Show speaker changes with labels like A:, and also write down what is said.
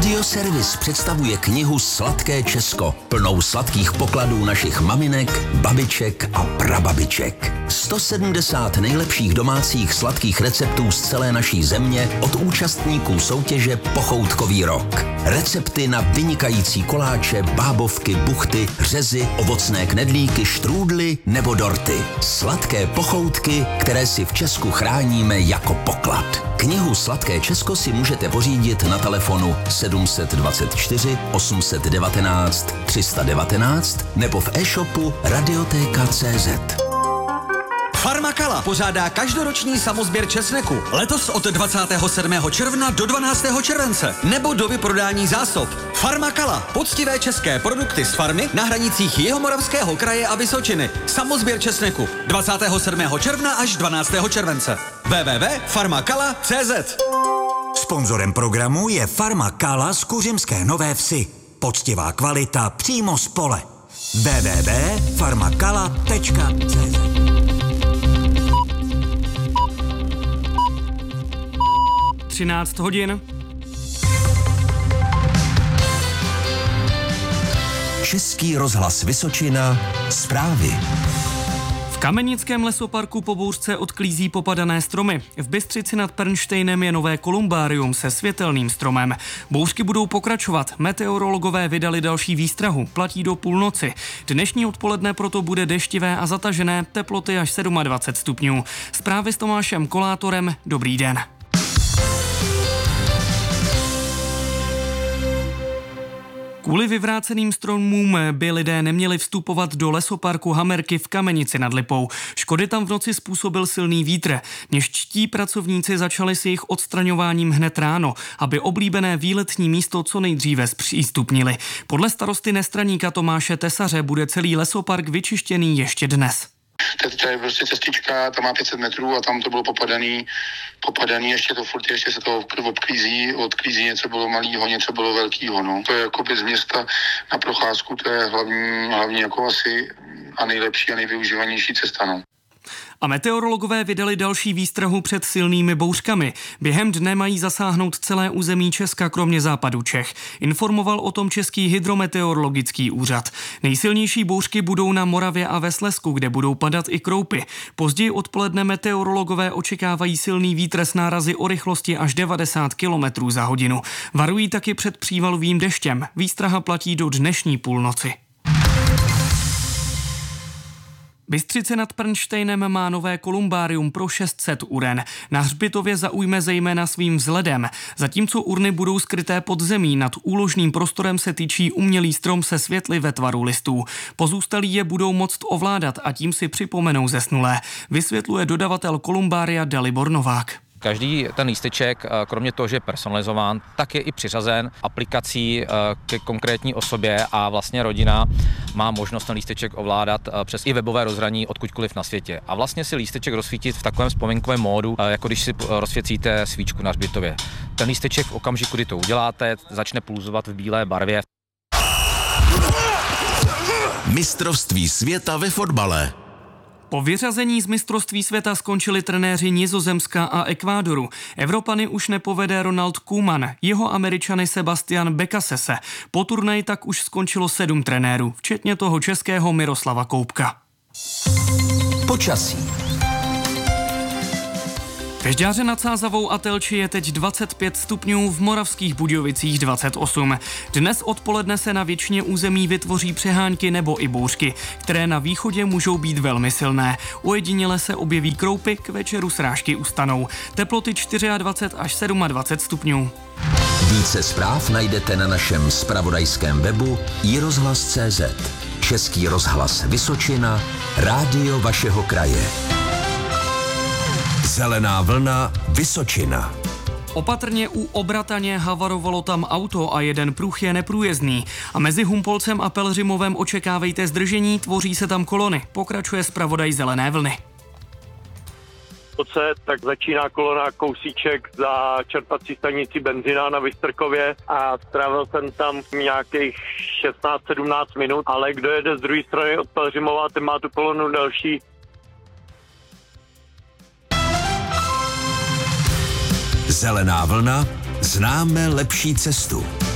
A: Radioservis představuje knihu Sladké Česko, plnou sladkých pokladů našich maminek, babiček a prababiček. 170 nejlepších domácích sladkých receptů z celé naší země od účastníků soutěže Pochoutkový rok. Recepty na vynikající koláče, bábovky, buchty, řezy, ovocné knedlíky, štrůdly nebo dorty. Sladké pochoutky, které si v Česku chráníme jako poklad. Knihu Sladké Česko si můžete pořídit na telefonu 724 819 319 nebo v e-shopu Radioteka.cz.
B: Farmakala pořádá každoroční samosběr česneku. Letos od 27. června do 12. července. Nebo do vyprodání zásob. Farmakala. Poctivé české produkty z farmy na hranicích Jihomoravského kraje a Vysočiny. Samosběr česneku. 27. června až 12. července. www.farmakala.cz.
C: Sponzorem programu je Farma Kala z Kuřimské Nové Vsi. Poctivá kvalita přímo z pole. www.farmakala.cz.
D: 13 hodin.
A: Český rozhlas Vysočina. Zprávy.
D: V Kamenickém lesoparku po bouřce odklízí popadané stromy. V Bystřici nad Pernštejnem je nové kolumbárium se světelným stromem. Bouřky budou pokračovat. Meteorologové vydali další výstrahu. Platí do půlnoci. Dnešní odpoledne proto bude deštivé a zatažené, teploty až 27 stupňů. Zprávy s Tomášem Kolátorem. Dobrý den. Kvůli vyvráceným stromům by lidé neměli vstupovat do lesoparku Hamerky v Kamenici nad Lipou. Škody tam v noci způsobil silný vítr. Městští pracovníci začali s jejich odstraňováním hned ráno, aby oblíbené výletní místo co nejdříve zpřístupnili. Podle starosty Nestraníka Tomáše Tesaře bude celý lesopark vyčištěný ještě dnes.
E: To je prostě cestička, tam má 500 metrů a tam to bylo popadaný, ještě to furt, ještě se to odklízí, něco bylo malýho, něco bylo velkýho, no. To je jako z města na procházku, to je hlavní jako asi a nejlepší a nejvyužívanější cesta, no.
D: A meteorologové vydali další výstrahu před silnými bouřkami. Během dne mají zasáhnout celé území Česka, kromě západu Čech. Informoval o tom Český hydrometeorologický úřad. Nejsilnější bouřky budou na Moravě a ve Slezsku, kde budou padat i kroupy. Později odpoledne meteorologové očekávají silný vítr s nárazy o rychlosti až 90 km za hodinu. Varují taky před přívalovým deštěm. Výstraha platí do dnešní půlnoci. Bystřice nad Pernštejnem má nové kolumbárium pro 600 uren. Na hřbitově zaujme zejména svým vzhledem. Zatímco urny budou skryté pod zemí, nad úložným prostorem se tyčí umělý strom se světly ve tvaru listů. Pozůstalí je budou moct ovládat a tím si připomenou zesnulé. Vysvětluje dodavatel kolumbária Dalibor Novák.
F: Každý ten lísteček, kromě toho, že je personalizován, tak je i přiřazen aplikací ke konkrétní osobě a vlastně rodina má možnost ten lísteček ovládat přes i webové rozhraní odkudkoliv na světě. A vlastně si lísteček rozsvítit v takovém vzpomínkovém módu, jako když si rozsvěcíte svíčku na hřbitově. Ten lísteček v okamžiku, kdy to uděláte, začne pulzovat v bílé barvě.
A: Mistrovství světa ve fotbale.
D: Po vyřazení z mistrovství světa skončili trenéři Nizozemska a Ekvádoru. Evropany už nepovede Ronald Koeman, jeho Američany Sebastian Becasese. Po turnaji tak už skončilo 7 trenérů, včetně toho českého Miroslava Koupka.
A: Počasí.
D: Ve Žďáře nad Sázavou a Telči je teď 25 stupňů, v Moravských Budějovicích 28. Dnes odpoledne se na většině území vytvoří přehánky nebo i bouřky, které na východě můžou být velmi silné. Ojediněle se objeví kroupy, k večeru srážky ustanou. Teploty 24 až 27 stupňů.
A: Více zpráv najdete na našem zpravodajském webu iRozhlas.cz. Český rozhlas Vysočina, rádio vašeho kraje. Zelená vlna Vysočina.
D: Opatrně u Obrataně havarovalo tam auto a jeden pruh je neprůjezdný. A mezi Humpolcem a Pelhřimovem očekávejte zdržení, tvoří se tam kolony. Pokračuje zpravodaj Zelené vlny.
G: Tak začíná kolona kousíček za čerpací stanici Benzina na Vystrkově a strávil jsem tam nějakých 16-17 minut, ale kdo jede z druhé strany od Pelhřimova, ten má tu kolonu delší.
A: Zelená vlna, známe lepší cestu.